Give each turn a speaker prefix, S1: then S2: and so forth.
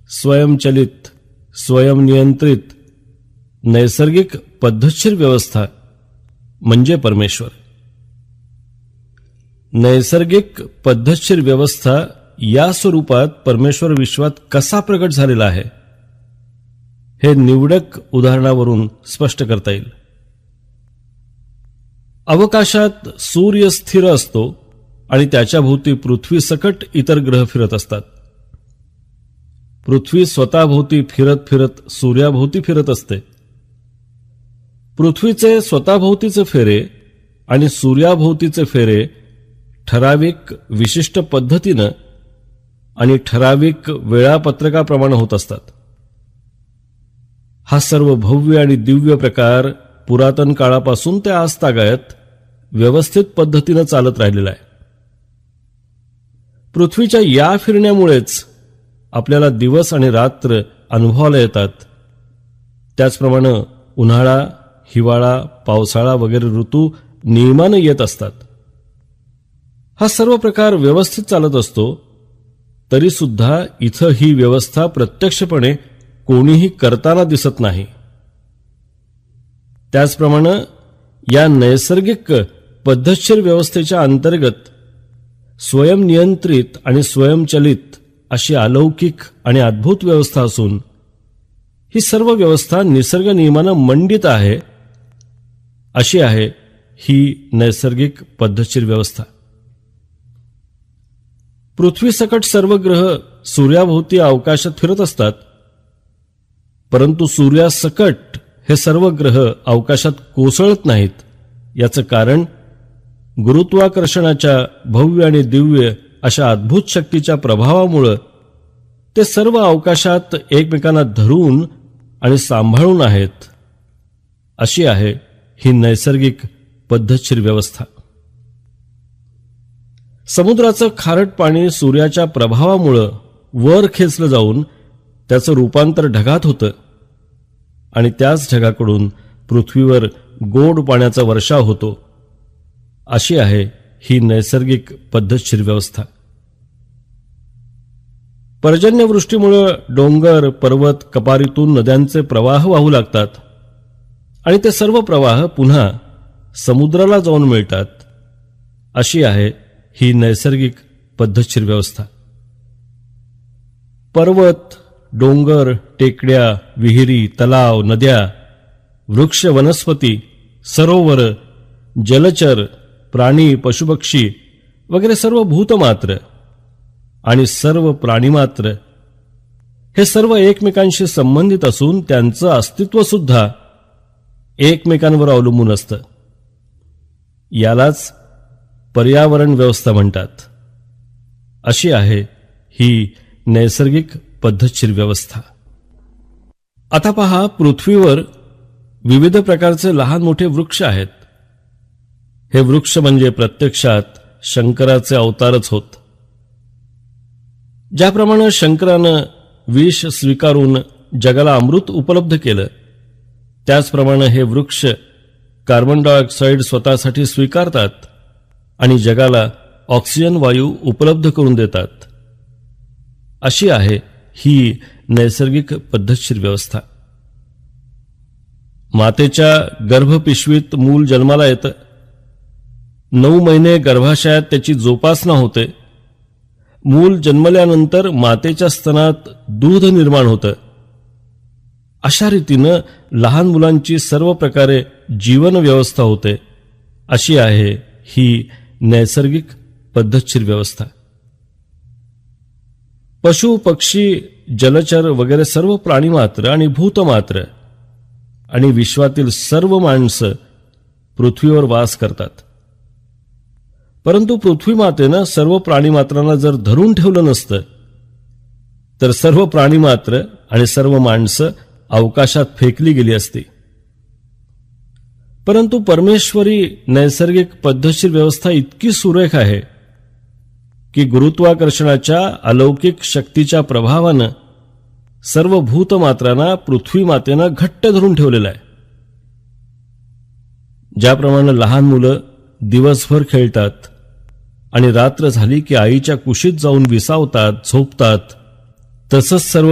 S1: स्वयंचलित, स्वयंनियंत्रित, नैसर्गिक पद्धतशीर व्यवस्था म्हणजे परमेश्वर. नैसर्गिक पद्धतशीर व्यवस्था या स्वरूपात परमेश्वर विश्वात कसा प्रकट झालेला आहे हे निवडक उदाहरणावरून स्पष्ट करता येईल. अवकाशात सूर्य स्थिर असतो आणि त्याच्या भोवती पृथ्वी सकट इतर ग्रह फिरत असतात. पृथ्वी स्वतःभोवती फिरत फिरत सूर्याभोवती फिरत असते. पृथ्वीचे स्वतःभोवतीचे फेरे आणि सूर्याभोवतीचे फेरे ठराविक विशिष्ट पद्धतीनं आणि ठराविक वेळापत्रकाप्रमाणे होत असतात. हा सर्व भव्य आणि दिव्य प्रकार पुरातन काळापासून ते आजतागायत व्यवस्थित पद्धतीनं चालत राहिलेला आहे. पृथ्वीच्या या फिरण्यामुळेच आपल्याला दिवस आणि रात्र अनुभवाला येतात. त्याचप्रमाणे उन्हाळा, हिवाळा, पावसाळा वगैरे ऋतू नियमाने येत असतात. हा सर्व प्रकार व्यवस्थित चालत असतो, तरी सुद्धा इथं ही व्यवस्था प्रत्यक्षपणे कोणीही करताना दिसत नाही. त्याचप्रमाणे या नैसर्गिक पद्धतशीर व्यवस्थेच्या अंतर्गत स्वयंनियंत्रित आणि स्वयंचलित अशी अलौकिक आणि अद्भुत व्यवस्था असून ही सर्व व्यवस्था निसर्ग नियमानं मंडित आहे. अशी आहे ही नैसर्गिक पद्धतशीर व्यवस्था. पृथ्वीसकट सर्व ग्रह सूर्याभोवती अवकाशात फिरत असतात, परंतु सूर्यासकट हे सर्व ग्रह अवकाशात कोसळत नाहीत. याचं कारण गुरुत्वाकर्षणाच्या भव्य आणि दिव्य अशा अद्भुत शक्तीच्या प्रभावामुळे ते सर्व अवकाशात एकमेकांना धरून आणि सांभाळून आहेत. अशी आहे ही नैसर्गिक पद्धतशीर व्यवस्था. समुद्राचं खारट पाणी सूर्याच्या प्रभावामुळे वर खेचलं जाऊन त्याचं रूपांतर ढगात होतं आणि त्याच ढगाकडून पृथ्वीवर गोड पाण्याचा वर्षाव होतो. अशी आहे ही नैसर्गिक पद्धतशीर व्यवस्था. पर्जन्यवृष्टीमुळे डोंगर, पर्वत, कपारीतून नद्यांचे प्रवाह वाहू लागतात आणि ते सर्व प्रवाह पुन्हा समुद्राला जाऊन मिळतात. अशी आहे ही नैसर्गिक पद्धतशीर व्यवस्था. पर्वत, डोंगर, टेकड्या, विहिरी, तलाव, नद्या, वृक्ष, वनस्पती, सरोवर, जलचर, प्राणी, पशुपक्षी वगैरे सर्व भूतमात्र आणि सर्व प्राणीमात्र हे सर्व एकमेकांशी संबंधित असून त्यांचं अस्तित्व सुद्धा एकमेकांवर अवलंबून असतं. यालाच पर्यावरण व्यवस्था म्हणतात. अशी आहे ही नैसर्गिक पद्धतशीर व्यवस्था. आता पहा, पृथ्वीवर विविध प्रकारचे लहान मोठे वृक्ष आहेत. हे वृक्ष म्हणजे प्रत्यक्षात शंकराचे अवतारच होत. ज्याप्रमाणे शंकरानं विष स्वीकारून जगाला अमृत उपलब्ध केलं, त्याचप्रमाणे हे वृक्ष कार्बन डायऑक्साईड स्वतःसाठी स्वीकारतात आणि जगाला ऑक्सिजन वायू उपलब्ध करून देतात. अशी आहे ही नैसर्गिक पद्धतशीर व्यवस्था. मातेच्या गर्भपिशवीत मूल जन्माला येतं. 9 महिने गर्भाशयात त्याची जोपासना होते. मूल जन्मल्यानंतर मातेच्या स्तनात दूध निर्माण होतं. अशा रीतीनं लहान मुलांची सर्व प्रकारे जीवन व्यवस्था होते. अशी आहे ही नैसर्गिक पद्धतशीर व्यवस्था. पशु, पक्षी, जलचर वगैरे सर्व प्राणीमात्र आणि भूतमात्र आणि विश्वातील सर्व माणसं पृथ्वीवर वास करतात. परंतु पृथ्वी मातेनं सर्व प्राणीमात्रांना जर धरून ठेवलं नसतं तर सर्व प्राणीमात्र आणि सर्व माणसं अवकाशात फेकली गेली असती. परंतु परमेश्वरी नैसर्गिक पद्धतशीर व्यवस्था इतकी सुरेख आहे की गुरुत्वाकर्षणाच्या अलौकिक शक्तीच्या प्रभावानं सर्व भूतमात्रांना पृथ्वी मातेनं घट्ट धरून ठेवलेलं आहे. ज्याप्रमाणे लहान मुलं दिवसभर खेळतात आणि रात्र झाली की आईच्या कुशीत जाऊन विसावतात, झोपतात, तसंच सर्व